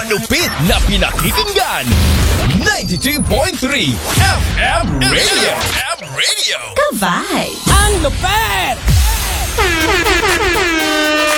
malupit na pinakikinggan. 92.3 FM Radio. FM Radio. Ka-vibe! Ang lupet!